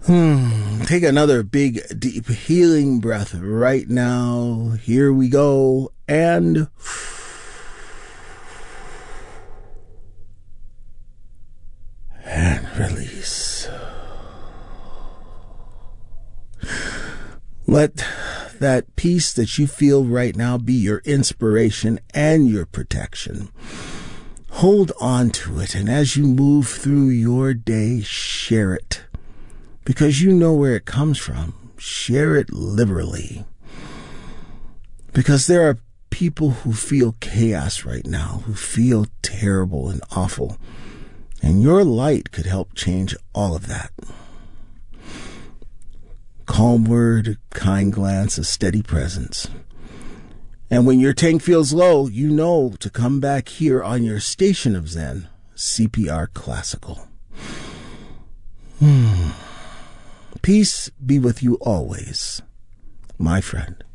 Take another big, deep, healing breath right now. Here we go. And release. Let that peace that you feel right now be your inspiration and your protection. Hold on to it, and as you move through your day, share it. Because you know where it comes from. Share it liberally. Because there are people who feel chaos right now, who feel terrible and awful. And your light could help change all of that. Calm word, a kind glance, a steady presence. And when your tank feels low, you know to come back here on your station of Zen, CPR Classical. Peace be with you always, my friend.